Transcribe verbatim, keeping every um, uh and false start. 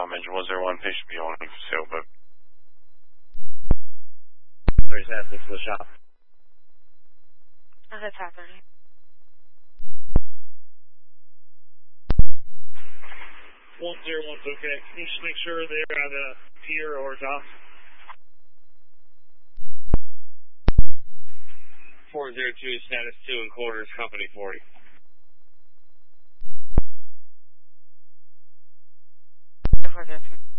Um, engine one zero one, patient be on for sailboat. thirty seven, six to the shop. Okay, top thirty. one zero one's okay. Can you just make sure they're on the pier or dock? four zero two, status two and quarters, company forty. four zero two.